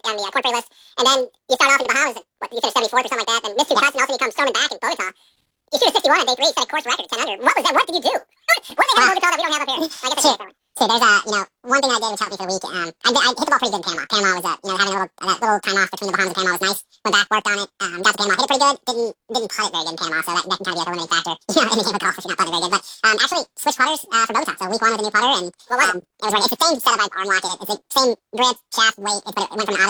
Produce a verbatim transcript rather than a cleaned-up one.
on the uh, Corn Ferry list, and then you start off in the Bahamas, what, you finish seventy-fourth or something like that, and missed two cuts, and all of a sudden you come storming back in Bogota. You shoot a sixty-one on day three, set a course record at ten under. What was that? What did you do? What did they have in Bogota that we don't have up here? I guess I should. See, there's a, you know, one thing I did which helped me for a week. Um, I, did, I hit the ball pretty good in Panama. Panama was, uh, you know, having a little, uh, that little time off between the Bahamas and Panama was nice. Went back, worked on it, um, got to Panama, hit it pretty good. Didn't, didn't putt it very good in Panama, so that, that can kind of be like a limiting factor, you know, in the game of golf if you're not putting it very good. But, um, actually switched putters, uh, for Bogota. So week one with a new putter, and, What was um, it was right. It's the same setup I arm lock it. It's the same grip, shaft, weight, it's, but it went from an